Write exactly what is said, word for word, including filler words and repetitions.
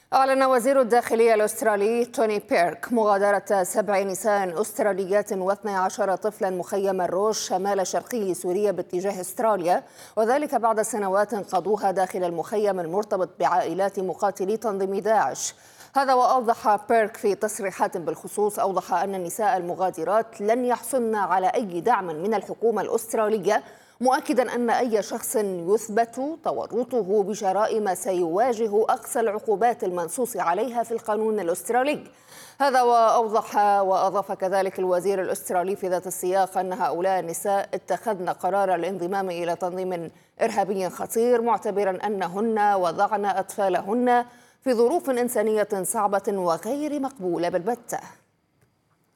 أعلن وزير الداخلية الأسترالي توني بيرك مغادرة سبع نساء أستراليات واثني عشر طفلا مخيم الروش شمال شرقي سوريا باتجاه أستراليا، وذلك بعد سنوات قضوها داخل المخيم المرتبط بعائلات مقاتلي تنظيم داعش. هذا وأوضح بيرك في تصريحات بالخصوص، أوضح أن النساء المغادرات لن يحصلن على أي دعم من الحكومة الأسترالية، مؤكدا أن أي شخص يثبت تورطه بجرائم سيواجه أقصى العقوبات المنصوص عليها في القانون الأسترالي. هذا وأوضح وأضاف كذلك الوزير الأسترالي في ذات السياق أن هؤلاء النساء اتخذن قرار الانضمام إلى تنظيم إرهابي خطير، معتبرا أنهن وضعن أطفالهن في ظروف إنسانية صعبة وغير مقبولة بالبتة.